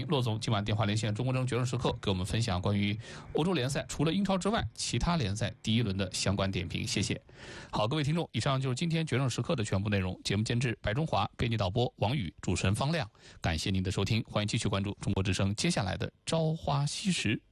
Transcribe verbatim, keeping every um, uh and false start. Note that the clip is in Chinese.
骆总今晚电话连线中国之声决胜时刻，给我们分享关于欧洲联赛除了英超之外其他联赛第一轮的相关点评，谢谢。好，各位听众，以上就是今天决胜时刻的全部内容。节目监制白中华，编辑导播王宇，主持人方亮，感谢您的收听，欢迎继续关注中国之声接下来的朝花夕拾。